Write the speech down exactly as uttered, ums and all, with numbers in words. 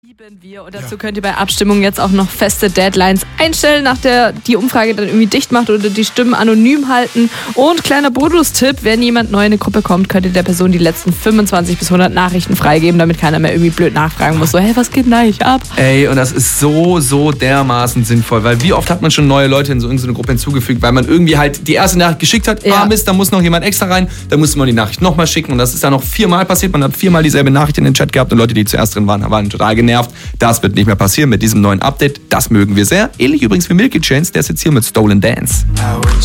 Lieben wir. Und dazu könnt ihr bei Abstimmungen jetzt auch noch feste Deadlines einstellen, nach der die Umfrage dann irgendwie dicht macht oder die Stimmen anonym halten. Und kleiner Bonustipp, wenn jemand neu in eine Gruppe kommt, könnt ihr der Person die letzten fünfundzwanzig bis hundert Nachrichten freigeben, damit keiner mehr irgendwie blöd nachfragen muss. So, hey, was geht denn eigentlich ab? Ey, und das ist so, so dermaßen sinnvoll, weil wie oft hat man schon neue Leute in so irgendeine Gruppe hinzugefügt, weil man irgendwie halt die erste Nachricht geschickt hat, Ja. ah Mist, da muss noch jemand extra rein, dann musste man die Nachricht nochmal schicken und das ist dann noch viermal passiert, man hat viermal dieselbe Nachricht in den Chat gehabt und Leute, die zuerst drin waren, waren total genervt. Das wird nicht mehr passieren mit diesem neuen Update, das mögen wir sehr. Ähnlich übrigens wie Milky Chance, der ist jetzt hier mit Stolen Dance.